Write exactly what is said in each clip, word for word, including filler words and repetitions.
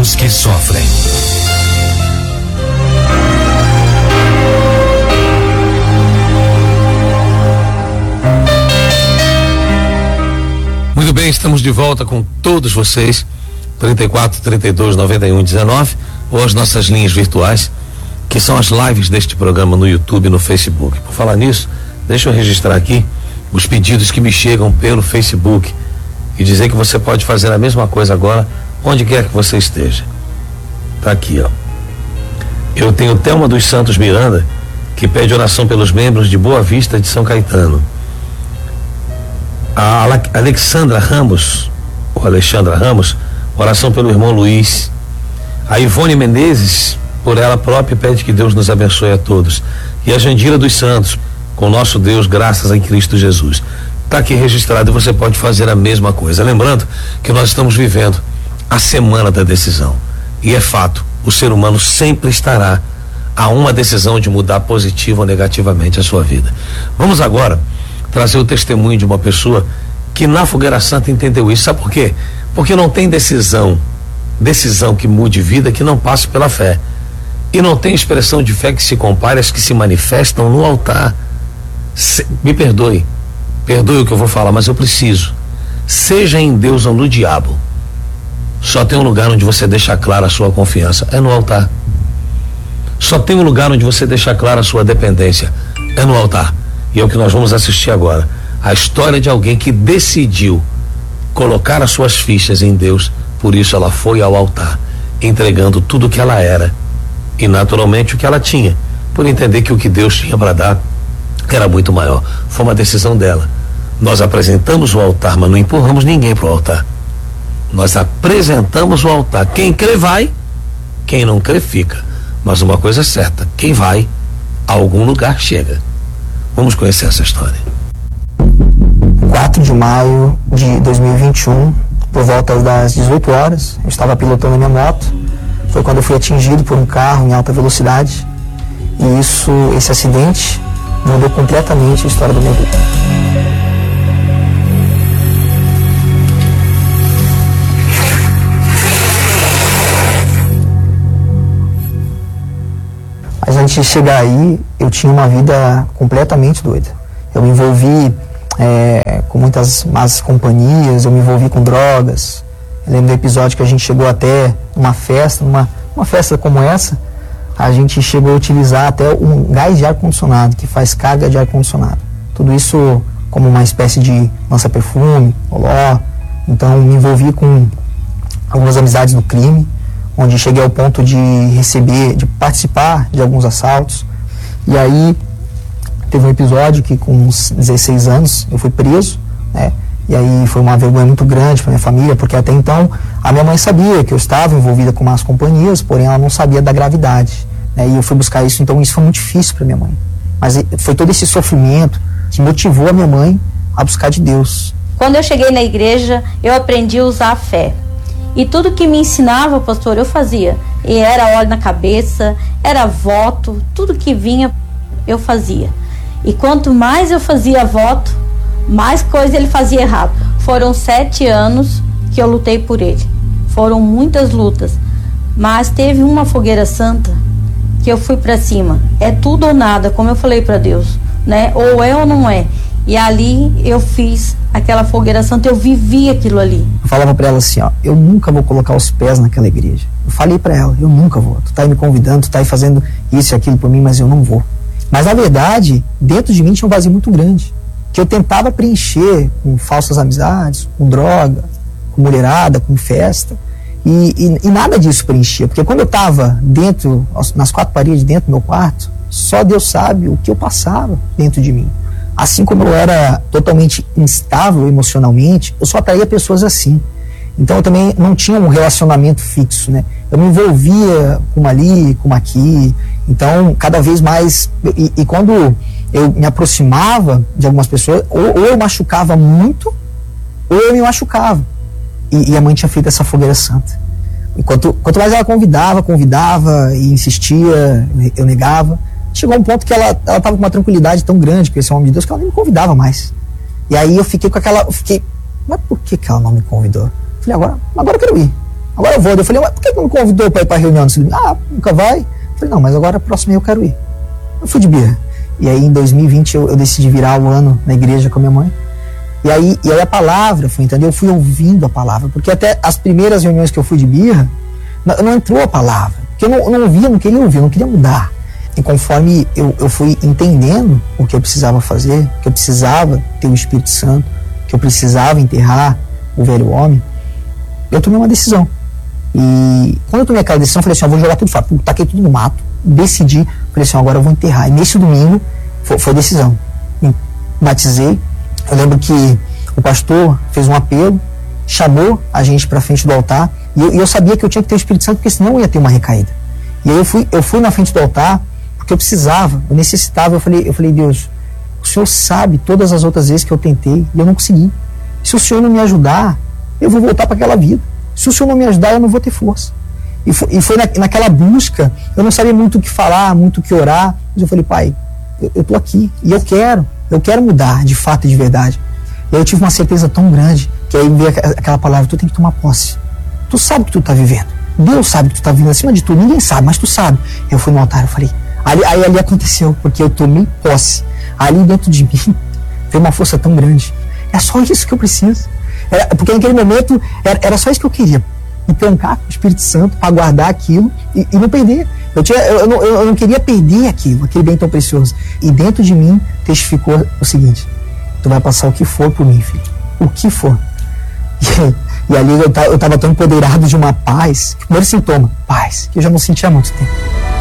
pelos que sofrem. Muito bem, estamos de volta com todos vocês. trinta e quatro, trinta e dois, noventa e um, dezenove, ou as nossas linhas virtuais, que são as lives deste programa no YouTube e no Facebook. Por falar nisso, deixa eu registrar aqui os pedidos que me chegam pelo Facebook e dizer que você pode fazer a mesma coisa agora, onde quer que você esteja. Tá aqui, ó. Eu tenho Thelma dos Santos Miranda, que pede oração pelos membros de Boa Vista de São Caetano. A Alexandra Ramos, ou Alexandra Ramos, oração pelo irmão Luiz. A Ivone Menezes, por ela própria, pede que Deus nos abençoe a todos. E a Jandira dos Santos, com nosso Deus, graças em Cristo Jesus. Está aqui registrado e você pode fazer a mesma coisa. Lembrando que nós estamos vivendo a semana da decisão. E é fato, o ser humano sempre estará a uma decisão de mudar positiva ou negativamente a sua vida. Vamos agora trazer o testemunho de uma pessoa que na Fogueira Santa entendeu isso. Sabe por quê? Porque não tem decisão, decisão que mude vida que não passe pela fé. E não tem expressão de fé que se compare às que se manifestam no altar. Se, me perdoe, perdoe o que eu vou falar, mas eu preciso. Seja em Deus ou no diabo, só tem um lugar onde você deixa clara a sua confiança, é no altar. Só tem um lugar onde você deixa clara a sua dependência, é no altar. E é o que nós vamos assistir agora. A história de alguém que decidiu colocar as suas fichas em Deus, por isso ela foi ao altar, entregando tudo o que ela era e naturalmente o que ela tinha, por entender que o que Deus tinha para dar era muito maior. Foi uma decisão dela. Nós apresentamos o altar, mas não empurramos ninguém para o altar. Nós apresentamos o altar. Quem crê vai, quem não crê fica. Mas uma coisa é certa, quem vai a algum lugar chega. Vamos conhecer essa história. quatro de maio de dois mil e vinte e um, por volta das dezoito horas, eu estava pilotando a minha moto. Foi quando eu fui atingido por um carro em alta velocidade. E isso, esse acidente mudou completamente a história da minha vida. Mas antes de chegar aí, eu tinha uma vida completamente doida. Eu me envolvi é, com muitas más companhias, eu me envolvi com drogas. Eu lembro do episódio que a gente chegou até uma festa, numa uma festa como essa, a gente chegou a utilizar até um gás de ar-condicionado, que faz carga de ar-condicionado. Tudo isso como uma espécie de lança-perfume, oló. Então me envolvi com algumas amizades no crime, onde cheguei ao ponto de receber, de participar de alguns assaltos. E aí teve um episódio que com uns dezesseis anos eu fui preso, né? E aí foi uma vergonha muito grande para minha família, porque até então a minha mãe sabia que eu estava envolvida com más companhias, porém ela não sabia da gravidade, né? E eu fui buscar isso, então isso foi muito difícil para minha mãe. Mas foi todo esse sofrimento que motivou a minha mãe a buscar de Deus. Quando eu cheguei na igreja, eu aprendi a usar a fé. E tudo que me ensinava, pastor, eu fazia. E era óleo na cabeça, era voto, tudo que vinha, eu fazia. E quanto mais eu fazia voto, mais coisa ele fazia errado. Foram sete anos que eu lutei por ele. Foram muitas lutas. Mas teve uma fogueira santa que eu fui pra cima. É tudo ou nada, como eu falei pra Deus, né? Ou é ou não é. E ali eu fiz aquela fogueira santa, eu vivi aquilo ali. Eu falava pra ela assim, ó, eu nunca vou colocar os pés naquela igreja. Eu falei pra ela, eu nunca vou. Tu tá aí me convidando, tu tá aí fazendo isso e aquilo por mim, mas eu não vou. Mas na verdade, dentro de mim tinha um vazio muito grande, que eu tentava preencher com falsas amizades, com droga, com mulherada, com festa. E, e, e nada disso preenchia, porque quando eu tava dentro, nas quatro paredes, dentro do meu quarto, só Deus sabe o que eu passava dentro de mim. Assim como eu era totalmente instável emocionalmente, eu só atraía pessoas assim. Então eu também não tinha um relacionamento fixo, né? Eu me envolvia com uma ali, com uma aqui. Então, cada vez mais... E, e quando eu me aproximava de algumas pessoas, ou, ou eu machucava muito, ou eu me machucava. E, e a mãe tinha feito essa fogueira santa. E quanto, quanto mais ela convidava, convidava e insistia, eu negava. Chegou um ponto que ela ela estava com uma tranquilidade tão grande com esse homem de Deus que ela nem me convidava mais. E aí eu fiquei com aquela... Eu fiquei, mas por que, que ela não me convidou? Eu falei, agora, agora eu quero ir. agora eu vou. Eu falei, mas por que não me convidou para ir para a reunião nesse domingo? Ah, nunca vai? Eu falei, não, mas agora a próxima eu quero ir. Eu fui de birra. E aí em dois mil e vinte eu, eu decidi virar o ano na igreja com a minha mãe. E aí, e aí a palavra foi, entendeu? Eu fui ouvindo a palavra, porque até as primeiras reuniões que eu fui de birra, não, não entrou a palavra. Porque eu não, eu não ouvia, não queria ouvir, eu não queria mudar. E conforme eu, eu fui entendendo o que eu precisava fazer, que eu precisava ter o Espírito Santo, que eu precisava enterrar o velho homem, eu tomei uma decisão. E quando eu tomei aquela decisão, eu falei assim, eu vou jogar tudo fora. Taquei tudo no mato, decidi, falei assim, agora eu vou enterrar. E nesse domingo, foi, foi decisão. Me batizei. Eu lembro que o pastor fez um apelo, chamou a gente para frente do altar, e eu, e eu sabia que eu tinha que ter o Espírito Santo, porque senão eu ia ter uma recaída. E aí eu fui, eu fui na frente do altar, porque eu precisava, eu necessitava. Eu falei, eu falei, Deus, o Senhor sabe todas as outras vezes que eu tentei e eu não consegui. Se o Senhor não me ajudar, eu vou voltar para aquela vida. Se o Senhor não me ajudar, eu não vou ter força. E foi, e foi na, naquela busca, eu não sabia muito o que falar, muito o que orar, mas eu falei, Pai, eu, eu tô aqui e eu quero, eu quero mudar de fato e de verdade. E aí eu tive uma certeza tão grande, que aí veio aquela palavra, tu tem que tomar posse. Tu sabe o que tu tá vivendo. Deus sabe que tu tá vivendo acima de tudo, ninguém sabe, mas tu sabe. Eu fui no altar, eu falei, ali, aí ali aconteceu, porque eu tomei posse. Ali dentro de mim, tem uma força tão grande. É só isso que eu preciso. Era, porque naquele momento, era, era só isso que eu queria. Me trancar com o Espírito Santo para guardar aquilo e, e não perder. Eu, tinha, eu, eu, não, eu não queria perder aquilo, aquele bem tão precioso. E dentro de mim testificou o seguinte, tu vai passar o que for por mim, filho. O que for. E, e ali eu estava eu tava tão empoderado de uma paz, que o primeiro sintoma, paz, que eu já não sentia há muito tempo.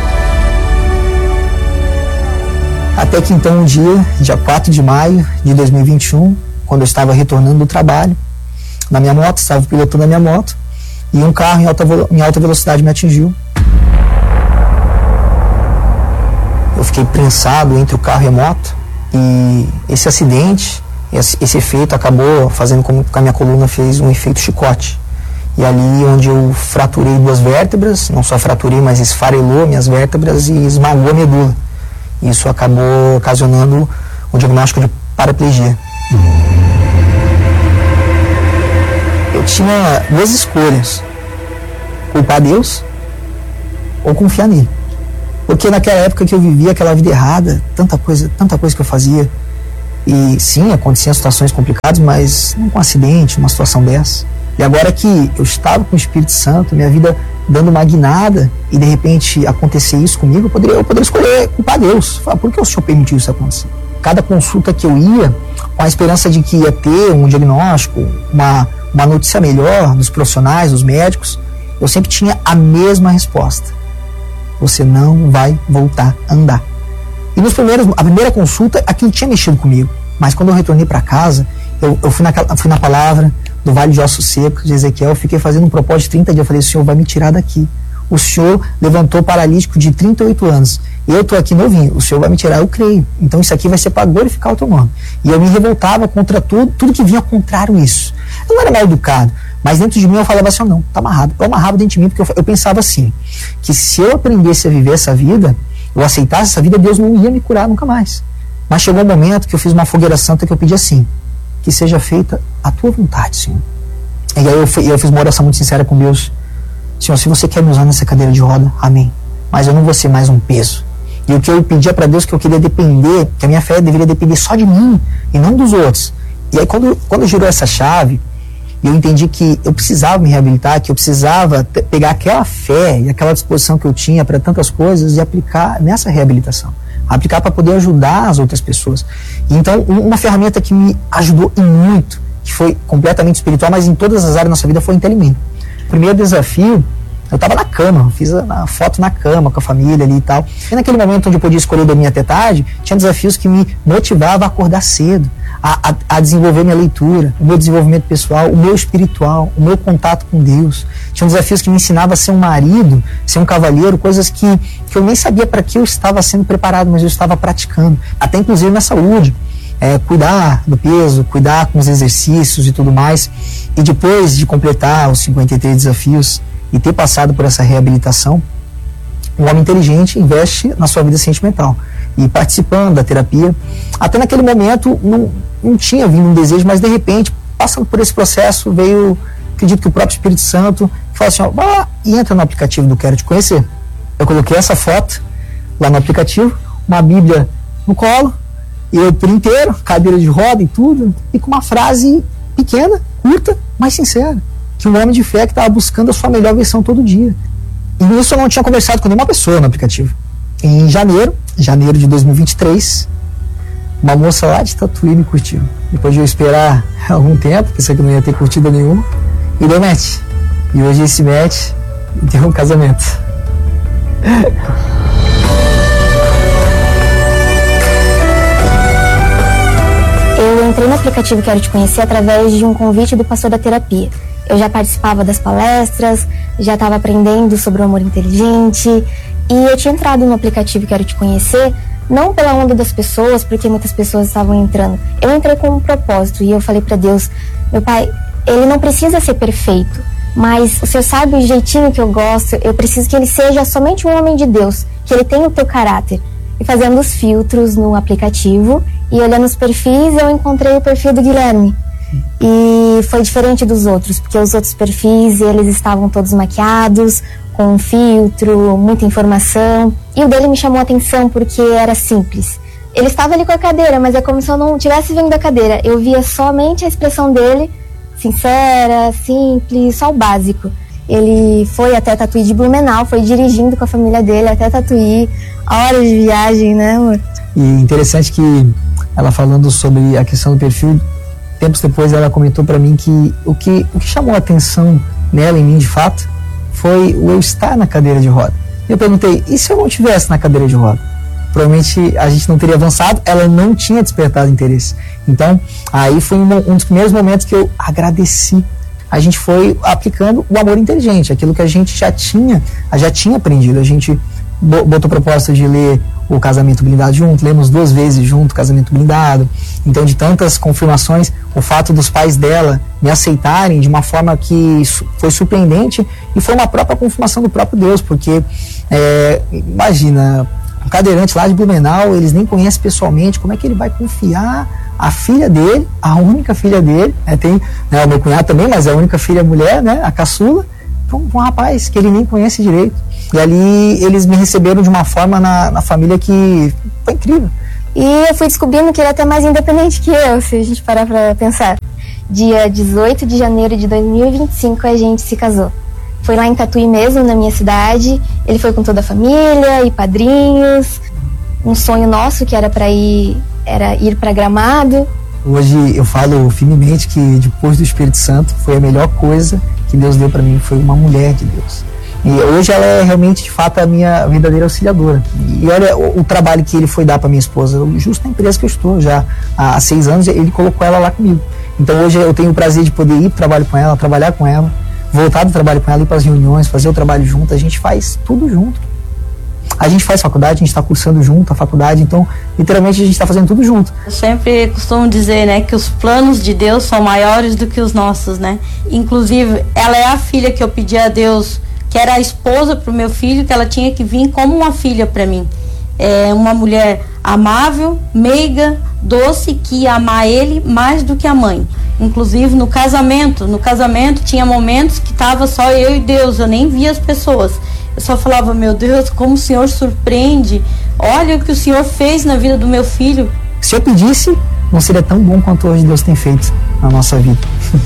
Até que então um dia, dia quatro de maio de dois mil e vinte e um, quando eu estava retornando do trabalho, na minha moto, estava pilotando a minha moto, e um carro em alta, em alta velocidade me atingiu. Eu fiquei prensado entre o carro e a moto, e esse acidente, esse, esse efeito acabou fazendo com que a minha coluna fez um efeito chicote. E ali onde eu fraturei duas vértebras, não só fraturei, mas esfarelou minhas vértebras e esmagou a medula. Isso acabou ocasionando o diagnóstico de paraplegia. Eu tinha duas escolhas: culpar Deus ou confiar nele. Porque naquela época que eu vivia aquela vida errada, tanta coisa, tanta coisa que eu fazia, e sim, aconteciam situações complicadas, mas não com um acidente, uma situação dessa. E agora que eu estava com o Espírito Santo, minha vida dando uma guinada, e de repente acontecer isso comigo, eu poderia, eu poderia escolher culpar Deus. Falar, por que o Senhor permitiu isso acontecer? Cada consulta que eu ia, com a esperança de que ia ter um diagnóstico, uma, uma notícia melhor dos profissionais, dos médicos, eu sempre tinha a mesma resposta: você não vai voltar a andar. E nos primeiros, a primeira consulta, aquilo tinha mexido comigo, mas quando eu retornei para casa, eu, eu fui, naquela, fui na palavra do Vale de Ossos Secos de Ezequiel, eu fiquei fazendo um propósito de trinta dias, eu falei, o Senhor vai me tirar daqui. O Senhor levantou paralítico de trinta e oito anos, e eu estou aqui novinho, o Senhor vai me tirar, eu creio. Então isso aqui vai ser para glorificar o teu nome. E eu me revoltava contra tudo, tudo que vinha contrário a isso. Eu não era mal educado, mas dentro de mim eu falava assim, não, tá amarrado. Eu amarrava dentro de mim, porque eu, eu pensava assim, que se eu aprendesse a viver essa vida, eu aceitasse essa vida, Deus não ia me curar nunca mais. Mas chegou um momento que eu fiz uma fogueira santa, que eu pedi assim, que seja feita a tua vontade, Senhor. E aí eu, fui, eu fiz uma oração muito sincera com Deus. Senhor, se você quer me usar nessa cadeira de roda, amém. Mas eu não vou ser mais um peso. E o que eu pedia para Deus, que eu queria depender, que a minha fé deveria depender só de mim e não dos outros. E aí quando, quando girou essa chave, eu entendi que eu precisava me reabilitar, que eu precisava te, pegar aquela fé e aquela disposição que eu tinha para tantas coisas e aplicar nessa reabilitação. Aplicar para poder ajudar as outras pessoas. E então, uma ferramenta que me ajudou e muito, que foi completamente espiritual, mas em todas as áreas da nossa vida, foi o entendimento. O primeiro desafio, eu estava na cama, fiz a, a foto na cama com a família ali e tal. E naquele momento onde eu podia escolher dormir até tarde, tinha desafios que me motivavam a acordar cedo, a, a, a desenvolver minha leitura, o meu desenvolvimento pessoal, o meu espiritual, o meu contato com Deus. Tinha desafios que me ensinavam a ser um marido, ser um cavalheiro, coisas que, que eu nem sabia para que eu estava sendo preparado, mas eu estava praticando. Até inclusive na saúde. É, cuidar do peso, cuidar com os exercícios e tudo mais. E depois de completar os cinquenta e três desafios e ter passado por essa reabilitação, um homem inteligente investe na sua vida sentimental. E participando da terapia, até naquele momento não, não tinha vindo um desejo, mas de repente, passando por esse processo, veio acredito que o próprio Espírito Santo fala assim, ó, vai lá e entra no aplicativo do Quero Te Conhecer. Eu coloquei essa foto lá no aplicativo, uma Bíblia no colo, eu por inteiro, cadeira de roda e tudo, e com uma frase pequena, curta, mas sincera, que um homem de fé que estava buscando a sua melhor versão todo dia. E nisso eu não tinha conversado com nenhuma pessoa no aplicativo. Em janeiro, janeiro de dois mil e vinte e três, uma moça lá de Tatuí me curtiu. Depois de eu esperar algum tempo, pensei que não ia ter curtida nenhuma, e deu match. E hoje esse match deu um casamento. Eu entrei no aplicativo Quero Te Conhecer através de um convite do pastor da terapia. Eu já participava das palestras, já estava aprendendo sobre o amor inteligente, e eu tinha entrado no aplicativo Quero Te Conhecer não pela onda das pessoas, porque muitas pessoas estavam entrando. Eu entrei com um propósito e eu falei para Deus, meu pai, ele não precisa ser perfeito, mas o Senhor sabe o jeitinho que eu gosto, eu preciso que ele seja somente um homem de Deus, que ele tenha o teu caráter. E fazendo os filtros no aplicativo e olhando os perfis, eu encontrei o perfil do Guilherme. E foi diferente dos outros, porque os outros perfis, eles estavam todos maquiados, com um filtro, muita informação, e o dele me chamou a atenção porque era simples. Ele estava ali com a cadeira, mas é como se eu não tivesse vendo a cadeira, eu via somente a expressão dele, sincera, simples, só o básico. Ele foi até Tatuí de Blumenau, foi dirigindo com a família dele até Tatuí, horas de viagem, né, amor? E interessante que ela falando sobre a questão do perfil, tempos depois ela comentou para mim que o, que o que chamou a atenção nela, em mim de fato, foi o eu estar na cadeira de roda. Eu perguntei, e se eu não estivesse na cadeira de roda? Provavelmente a gente não teria avançado, ela não tinha despertado interesse. Então, aí foi um, um dos primeiros momentos que eu agradeci. A gente foi aplicando o amor inteligente, aquilo que a gente já tinha, já tinha aprendido. A gente botou a proposta de ler o Casamento Blindado junto, lemos duas vezes junto o Casamento Blindado. Então, de tantas confirmações, o fato dos pais dela me aceitarem de uma forma que foi surpreendente e foi uma própria confirmação do próprio Deus, porque é, imagina, um cadeirante lá de Blumenau, eles nem conhecem pessoalmente, como é que ele vai confiar a filha dele, a única filha dele, né, tem né, o meu cunhado também, mas é a única filha mulher, né, a caçula, para um, um rapaz que ele nem conhece direito. E ali eles me receberam de uma forma na, na família que foi incrível. E eu fui descobrindo que ele é até mais independente que eu, se a gente parar para pensar. Dia dezoito de janeiro de dois mil e vinte e cinco a gente se casou. Foi lá em Tatuí mesmo, na minha cidade. Ele foi com toda a família e padrinhos. Um sonho nosso que era para ir, era ir para Gramado. Hoje eu falo firmemente que depois do Espírito Santo foi a melhor coisa que Deus deu para mim, foi uma mulher de Deus. E hoje ela é realmente, de fato, a minha verdadeira auxiliadora. E olha o, o trabalho que ele foi dar para minha esposa, justo na empresa que eu estou já há seis anos, ele colocou ela lá comigo. Então hoje eu tenho o prazer de poder ir para o trabalho com ela, trabalhar com ela, voltar do trabalho com ela, ir para as reuniões, fazer o trabalho junto, a gente faz tudo junto. A gente faz faculdade, a gente está cursando junto a faculdade, então literalmente a gente está fazendo tudo junto. Eu sempre costumo dizer, né, que os planos de Deus são maiores do que os nossos, né? Inclusive, ela é a filha que eu pedi a Deus, que era a esposa para o meu filho, que ela tinha que vir como uma filha para mim. É uma mulher amável, meiga, doce, que ia amar ele mais do que a mãe. Inclusive no casamento, no casamento tinha momentos que estava só eu e Deus, eu nem via as pessoas. Eu só falava, meu Deus, como o Senhor surpreende, olha o que o Senhor fez na vida do meu filho. Se eu pedisse, não seria tão bom quanto hoje Deus tem feito na nossa vida.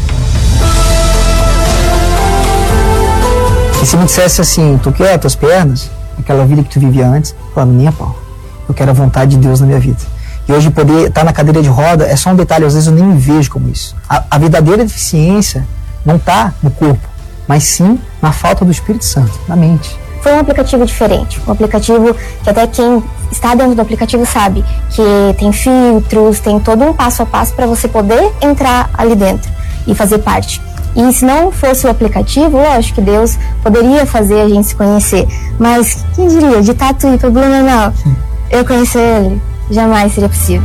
E se me dissesse assim, tu quer as tuas pernas, aquela vida que tu vivia antes, falando, nem a pau. Eu quero a vontade de Deus na minha vida. E hoje poder estar na cadeira de roda é só um detalhe, às vezes eu nem me vejo como isso. A, a verdadeira deficiência não está no corpo, mas sim na falta do Espírito Santo, na mente. Foi um aplicativo diferente, um aplicativo que até quem está dentro do aplicativo sabe que tem filtros, tem todo um passo a passo para você poder entrar ali dentro e fazer parte. E se não fosse o aplicativo, lógico que Deus poderia fazer a gente se conhecer, mas quem diria, de Tatuí para Blumenau, eu conhecer ele, jamais seria possível.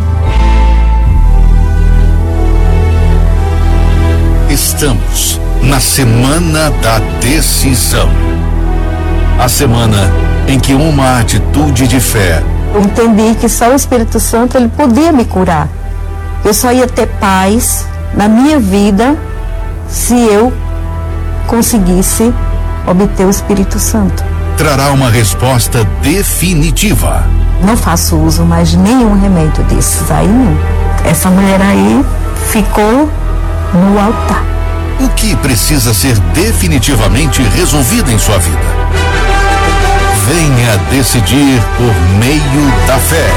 Estamos na Semana da Decisão. A semana em que uma atitude de fé. Eu entendi que só o Espírito Santo ele podia me curar. Eu só ia ter paz na minha vida se eu conseguisse obter o Espírito Santo. Trará uma resposta definitiva. Não faço uso mais de nenhum remédio desses aí, não. Essa mulher aí ficou no altar. O que precisa ser definitivamente resolvido em sua vida? Venha decidir por meio da fé.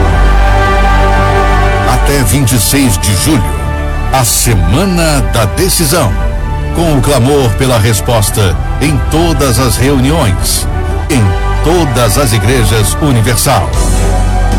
Até vinte e seis de julho, a Semana da Decisão, com o clamor pela resposta em todas as reuniões, em todas as igrejas universal.